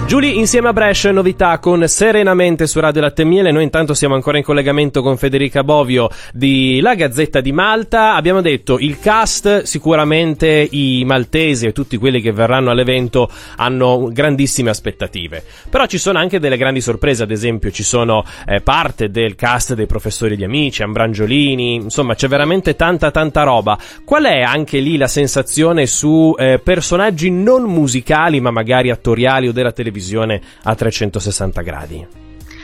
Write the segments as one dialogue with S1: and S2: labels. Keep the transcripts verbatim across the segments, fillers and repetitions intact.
S1: Giulia insieme a Brescia, novità con Serenamente su Radio Latte e Miele. Noi intanto siamo ancora in collegamento con Federica Bovio di La Gazzetta di Malta. Abbiamo detto il cast, sicuramente i maltesi e tutti quelli che verranno all'evento hanno grandissime aspettative, però ci sono anche delle grandi sorprese. Ad esempio ci sono eh, parte del cast dei Professori di Amici, Ambrangiolini, insomma c'è veramente tanta tanta roba. Qual è anche lì la sensazione su eh, personaggi non musicali ma magari attoriali o della televisione a trecentosessanta gradi?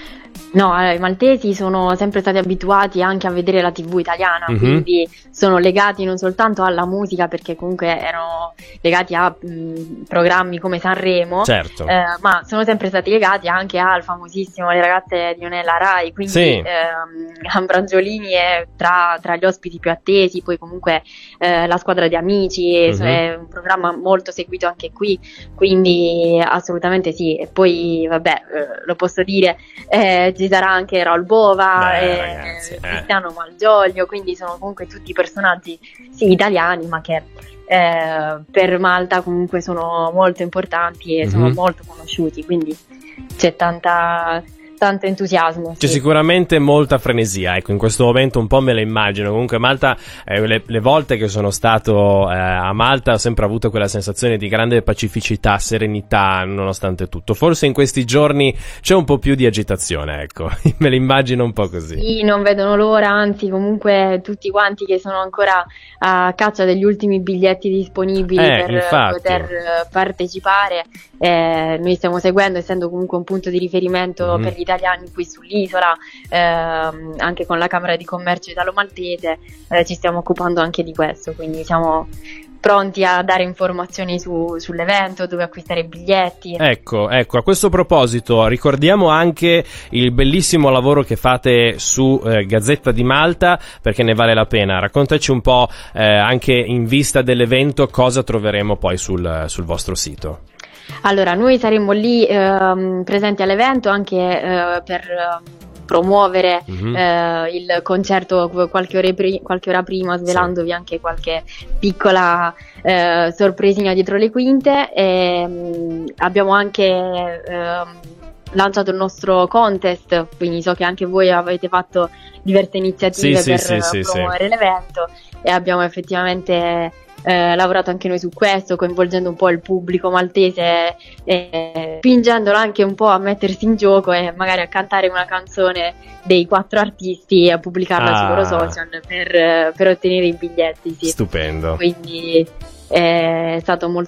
S2: No, allora, i maltesi sono sempre stati abituati anche a vedere la tivù italiana,
S1: mm-hmm.
S2: quindi sono legati non soltanto alla musica, perché comunque erano legati a mh, programmi come Sanremo,
S1: certo.
S2: eh, ma sono sempre stati legati anche al famosissimo Le ragazze di Onella Rai, quindi
S1: sì.
S2: ehm, Ambrangiolini è tra, tra gli ospiti più attesi, poi comunque eh, La squadra di amici, mm-hmm. è un programma molto seguito anche qui, quindi assolutamente sì. E poi vabbè, eh, lo posso dire, eh, ci sarà anche Raul Bova,
S1: Beh,
S2: e
S1: ragazzi, eh.
S2: Cristiano Malgioglio, quindi sono comunque tutti personaggi sì italiani, ma che eh, per Malta comunque sono molto importanti e mm-hmm. sono molto conosciuti, quindi c'è tanta tanto entusiasmo.
S1: C'è
S2: sì.
S1: sicuramente molta frenesia, ecco, in questo momento un po' me la immagino. Comunque Malta, eh, le, le volte che sono stato eh, a Malta ho sempre avuto quella sensazione di grande pacificità, serenità nonostante tutto. Forse in questi giorni c'è un po' più di agitazione, ecco, me la immagino un po' così.
S2: Sì, non vedono l'ora, anzi comunque tutti quanti che sono ancora a caccia degli ultimi biglietti disponibili
S1: eh,
S2: per
S1: infatti.
S2: poter partecipare. Eh, noi stiamo seguendo, essendo comunque un punto di riferimento mm-hmm. per gli italiani qui sull'isola, ehm, anche con la Camera di Commercio italo-maltese, eh, ci stiamo occupando anche di questo, quindi siamo pronti a dare informazioni su, sull'evento, dove acquistare i biglietti.
S1: Ecco, ecco, a questo proposito ricordiamo anche il bellissimo lavoro che fate su eh, Gazzetta di Malta, perché ne vale la pena. Raccontaci un po' eh, anche in vista dell'evento cosa troveremo poi sul, sul vostro sito.
S2: Allora, noi saremo lì ehm, presenti all'evento anche eh, per eh, promuovere mm-hmm. eh, il concerto qualche ora, pri- qualche ora prima, svelandovi sì. anche qualche piccola eh, sorpresina dietro le quinte. E, mh, abbiamo anche eh, lanciato il nostro contest, quindi so che anche voi avete fatto diverse iniziative
S1: sì,
S2: per
S1: sì, sì,
S2: promuovere
S1: sì.
S2: l'evento, e abbiamo effettivamente Eh, lavorato anche noi su questo, coinvolgendo un po' il pubblico maltese e spingendolo anche un po' a mettersi in gioco e magari a cantare una canzone dei quattro artisti e a pubblicarla ah. sui loro social per, per ottenere i biglietti. Sì.
S1: Stupendo.
S2: Quindi è stato molto